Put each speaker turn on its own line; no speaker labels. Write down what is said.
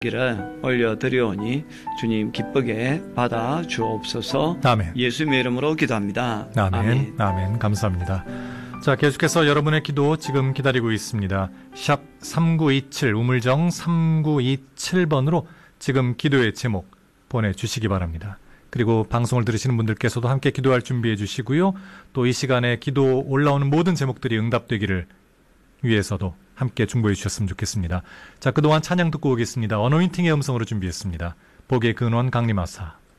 기를 올려드리오니 주님 기쁘게 받아 주옵소서.
아멘.
예수님의 이름으로 기도합니다.
아멘. 아멘. 감사합니다. 자, 계속해서 여러분의 기도 지금 기다리고 있습니다. 샵 3927 우물정 3927번으로 지금 기도의 제목 보내주시기 바랍니다. 그리고 방송을 들으시는 분들께서도 함께 기도할 준비해 주시고요. 또 이 시간에 기도 올라오는 모든 제목들이 응답되기를 위해서도 함께 중보해 주셨으면 좋겠습니다. 자, 그동안 찬양 듣고 오겠습니다. 어노인팅의 음성으로 준비했습니다. 복의 근원 강림하사.